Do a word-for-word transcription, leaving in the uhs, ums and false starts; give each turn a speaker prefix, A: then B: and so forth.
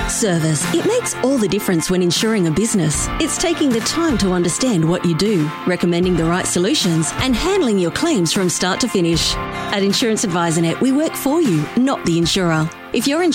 A: Service. It makes all the difference when insuring a business. It's taking the time to understand what you do, recommending the right solutions, and handling your claims from start to finish. At Insurance Advisor Net, we work for you, not the insurer. If you're